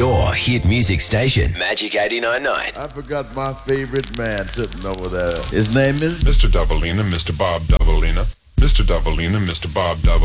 Your hit music station, Magic 89.9. I forgot my favorite man sitting over there. His name is Mr. Doubleina, Mr. Bob Doubleina. Mr. Doubleina, Mr. Bob Doubleina.